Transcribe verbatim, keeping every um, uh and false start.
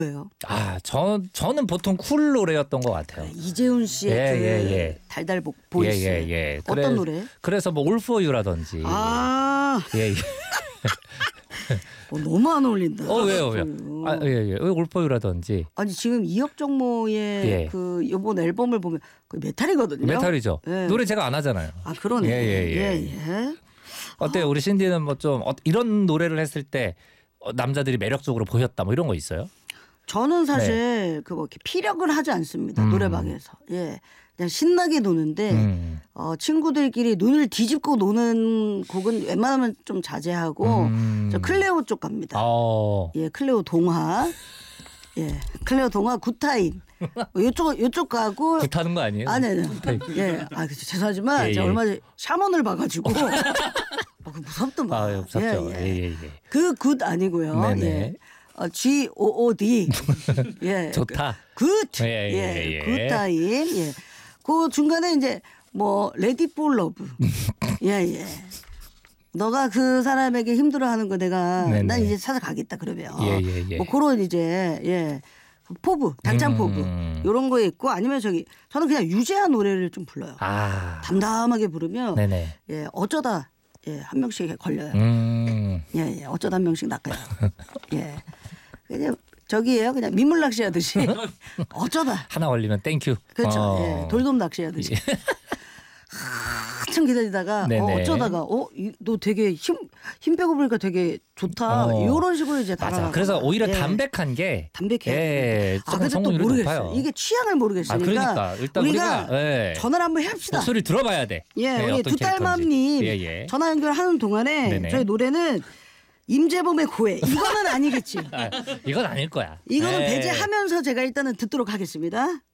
왜요? 아, 저 저는 보통 쿨 노래였던 것 같아요. 이재훈 씨의 예, 그 예, 예. 달달 보- 보이스. 예, 예, 예. 어떤 그래, 노래? 그래서 뭐 All For You라든지. 아, 예, 예. 어, 너무 안 어울린다. 어 왜요, 왜요? 그, 아, 예, 예. All For You라든지. 아니 지금 이혁정모의 예. 그 이번 앨범을 보면 그 메탈이거든요. 메탈이죠. 예. 노래 제가 안 하잖아요. 아 그러네. 예, 예, 예. 예, 예. 어때요? 우리 신디는 뭐 좀 이런 노래를 했을 때 어, 남자들이 매력적으로 보였다 뭐 이런 거 있어요? 저는 사실 그 뭐 이렇게 피력을 하지 않습니다. 음. 노래방에서. 예. 그냥 신나게 노는데 음. 어, 친구들끼리 눈을 뒤집고 노는 곡은 웬만하면 좀 자제하고 음. 저 클레오 쪽 갑니다. 어. 예, 클레오 동화. 예, 클레오 동화 굿타임. 뭐 요쪽 요쪽 가고 굿하는 거 아니에요? 아니 아니. 예, 아 그렇죠. 죄송하지만 예, 제가 예. 얼마 전에 샤먼을 봐가지고 어, 그 무섭더만. 아, 무섭죠. 예, 예, 예. 그 굿 아니고요. 네네. 예. 어, G O O D. 예. 좋다. 굿. 예, 예, 예. 굿타임. 예. 그 중간에 이제 뭐 레디 폴 러브. 예, 예. 너가 그 사람에게 힘들어하는 거 내가 네네. 난 이제 찾아가겠다 그러면. 예, 예, 예. 뭐 그런 이제 예. 포부, 단짠 포부 음. 이런 거 있고 아니면 저기 저는 그냥 유재한 노래를 좀 불러요. 아. 담담하게 부르면 네네. 예 어쩌다 예 한 명씩 걸려요. 음. 예, 예 어쩌다 한 명씩 낚아요. 예 그냥 저기예요 그냥 민물 낚시하듯이 어쩌다 하나 걸리면 땡큐. 그렇죠. 어. 예, 돌돔 낚시하듯이 한참 기다리다가 네네. 어, 어쩌다가 어 너 되게 힘 힘 빼고 보니까 되게 좋다 어. 이런 식으로 이제 맞아. 다가가고. 그래서 오히려 예. 담백한 게 담백해요. 예, 아 조금 근데 또 성공률이 모르겠어요. 높아요. 이게 취향을 아, 모르겠으니까 그러니까 일단 우리가, 우리가, 예. 전화를 한번 해봅시다. 목소리 들어봐야 돼. 예, 예, 우리 어떤 두딸맘님 캐릭터인지. 예, 예. 전화 연결하는 동안에 네네. 저희 노래는 임재범의 고해 이거는 아니겠지. 아, 이건 아닐 거야. 이거는 예. 배제하면서 제가 일단은 듣도록 하겠습니다.